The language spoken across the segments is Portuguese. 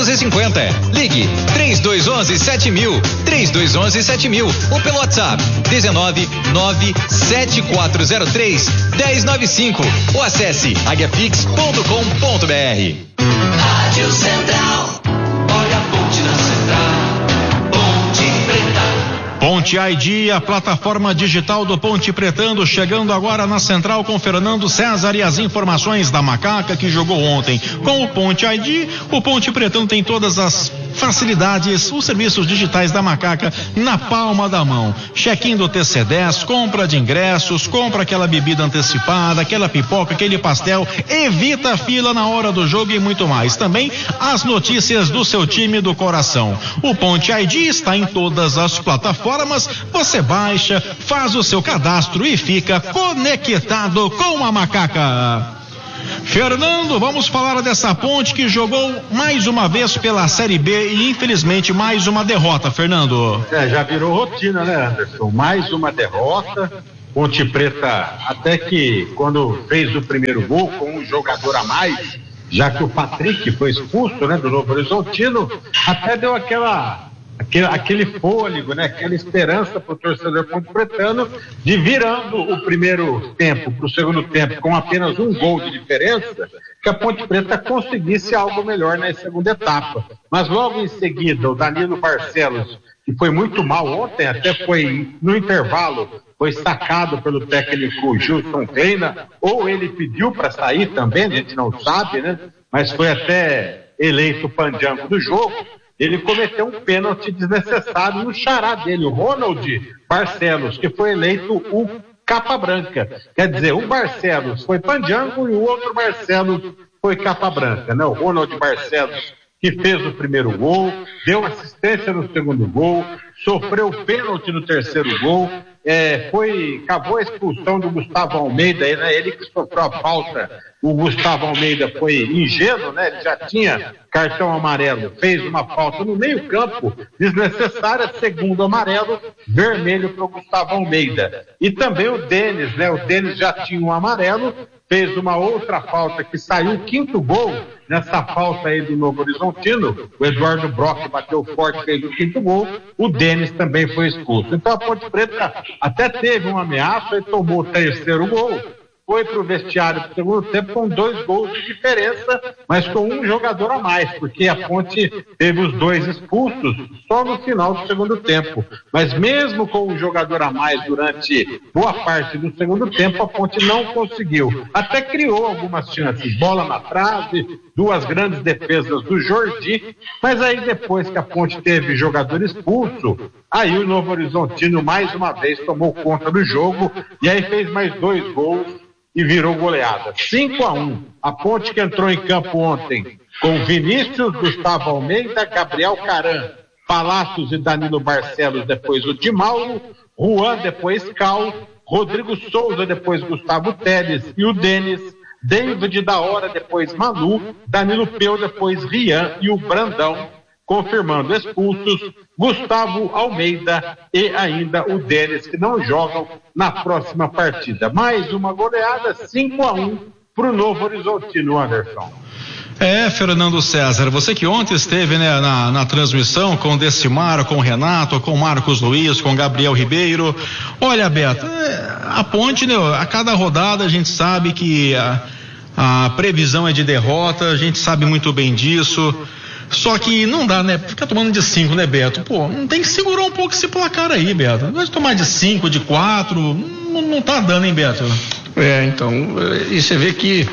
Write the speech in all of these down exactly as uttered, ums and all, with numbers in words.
cinquenta. Ligue três dois um um sete mil, três dois um um sete mil ou pelo WhatsApp dezenove nove sete quatro zero três um zero nove cinco ou acesse aguiapix ponto com ponto br. Rádio Central. Olha a ponte na Central. Ponte Preta. Ponte I D, a plataforma digital do Ponte Pretano, chegando agora na Central com Fernando César e as informações da Macaca que jogou ontem. Com o Ponte I D, o Ponte Pretano tem todas as facilidades, os serviços digitais da Macaca na palma da mão. Check-in do T C dez, compra de ingressos, compra aquela bebida antecipada, aquela pipoca, aquele pastel, evita a fila na hora do jogo e muito mais. Também as notícias do seu time do coração. O Ponte I D está em todas as plataformas, você baixa, faz o seu cadastro e fica conectado com a Macaca. Fernando, vamos falar dessa Ponte que jogou mais uma vez pela Série B e infelizmente mais uma derrota, Fernando. É, já virou rotina, né, Anderson? Mais uma derrota. Ponte Preta, até que quando fez o primeiro gol com um jogador a mais, já que o Patrick foi expulso, né, do Novo Horizontino, até deu aquela aquele, aquele fôlego, né, aquela esperança para o torcedor ponte-pretano de, virando o primeiro tempo para o segundo tempo com apenas um gol de diferença, que a Ponte Preta conseguisse algo melhor na segunda etapa. Mas logo em seguida o Danilo Barcelos, que foi muito mal ontem, até foi no intervalo, foi sacado pelo técnico Gilson Kleina, ou ele pediu para sair também, a gente não sabe, né? Mas foi até eleito pandiango do jogo. Ele cometeu um pênalti desnecessário no xará dele, o Ronald Barcelos, que foi eleito o capa branca. Quer dizer, o Barcelos foi pandiango e o outro Barcelos foi capa branca, né? O Ronald Barcelos, que fez o primeiro gol, deu assistência no segundo gol, sofreu pênalti no terceiro gol, é, foi, cavou a expulsão do Gustavo Almeida, né? Ele que sofreu a falta. O Gustavo Almeida foi ingênuo, né? Ele já tinha cartão amarelo, fez uma falta no meio campo, desnecessária, segundo amarelo, vermelho para o Gustavo Almeida. E também o Denis, né? O Denis já tinha um amarelo, fez uma outra falta que saiu o quinto gol nessa falta aí do Novo Horizontino. O Eduardo Brock bateu forte, fez o quinto gol, o Denis também foi expulso. Então a Ponte Preta até teve uma ameaça e tomou o terceiro gol, foi para o vestiário do segundo tempo com dois gols de diferença, mas com um jogador a mais, porque a Ponte teve os dois expulsos só no final do segundo tempo. Mas mesmo com um jogador a mais durante boa parte do segundo tempo, a Ponte não conseguiu. Até criou algumas chances, bola na trave, duas grandes defesas do Jordi, mas aí depois que a Ponte teve jogador expulso, aí o Novo Horizontino mais uma vez tomou conta do jogo e aí fez mais dois gols e virou goleada. cinco a um. A Ponte que entrou em campo ontem com Vinícius, Gustavo Almeida, Gabriel Caran, Palácios e Danilo Barcelos, depois o Di Mauro, Juan, depois Cal, Rodrigo Souza, depois Gustavo Teles e o Denis, David da Hora, depois Manu, Danilo Peu, depois Rian e o Brandão, confirmando expulsos, Gustavo Almeida e ainda o Denis, que não jogam na próxima partida. Mais uma goleada, cinco a um para o Novo Horizontino, Anderson. É, Fernando César, você que ontem esteve, né, na, na transmissão com o Decimar, com o Renato, com o Marcos Luiz, com o Gabriel Ribeiro. Olha, Beto, a Ponte, né, a cada rodada a gente sabe que a, a previsão é de derrota, a gente sabe muito bem disso. Só que não dá, né? Fica tomando de cinco, né, Beto? Pô, não tem que segurar um pouco esse placar aí, Beto. Não vai tomar de cinco, de quatro, não, não tá dando, hein, Beto? É, então, e você vê que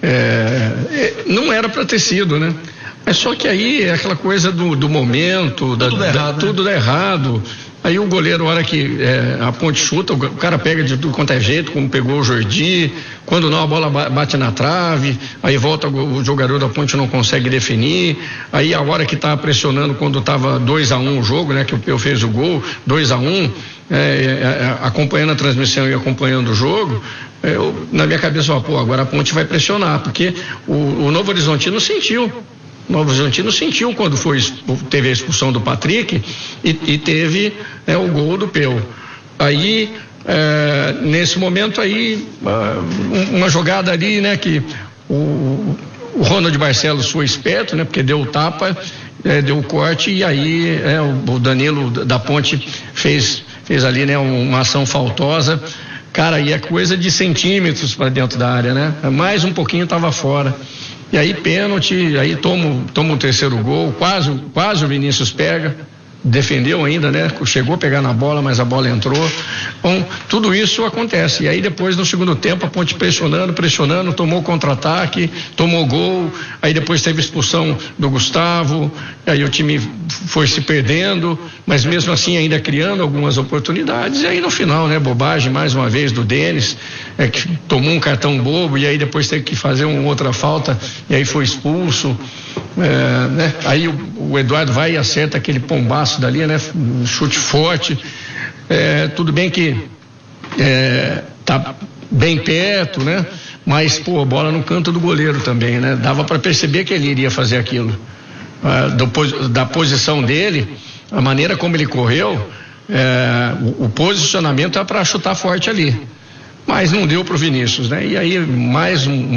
é, não era para ter sido, né? Mas só que aí é aquela coisa do, do momento, tudo, da, dá errado, da, né? Tudo dá errado. Aí o goleiro, a hora que é, a Ponte chuta, o cara pega de tudo quanto é jeito, como pegou o Jordi, quando não a bola bate na trave, aí volta o jogador da Ponte não consegue definir, aí a hora que tá pressionando quando tava dois a um o jogo, né, que o Peu fez o gol, dois a um, é, é, acompanhando a transmissão e acompanhando o jogo, é, eu, na minha cabeça, ó, pô, agora a Ponte vai pressionar, porque o, o Novo Horizontino sentiu. Novo Horizontino sentiu quando foi, teve a expulsão do Patrick e, e teve é, o gol do Peu. Aí, é, nesse momento aí, uma jogada ali, né, que o, o Ronald Barcelos foi esperto, né, porque deu o tapa é, deu o corte e aí é, o, o Danilo da Ponte fez, fez ali, né, uma ação faltosa. Cara, e é coisa de centímetros para dentro da área, né? Mais um pouquinho estava fora. E aí pênalti, aí toma, toma o terceiro gol, quase, quase o Vinícius pega, defendeu ainda, né? Chegou a pegar na bola, mas a bola entrou. Bom, tudo isso acontece. E aí depois no segundo tempo a Ponte pressionando, pressionando, tomou contra-ataque, tomou gol, aí depois teve expulsão do Gustavo, aí o time foi se perdendo, mas mesmo assim ainda criando algumas oportunidades. E aí no final, né? Bobagem mais uma vez do Denis, é, que tomou um cartão bobo e aí depois teve que fazer uma outra falta e aí foi expulso. É, né? Aí o, o Eduardo vai e acerta aquele pombaço dali, né? Um chute forte. É, tudo bem que é, tá bem perto, né? Mas, pô, bola no canto do goleiro também, né? Dava para perceber que ele iria fazer aquilo. Ah, do, da posição dele, a maneira como ele correu, é, o, o posicionamento é para chutar forte ali. Mas não deu pro Vinícius, né? E aí mais um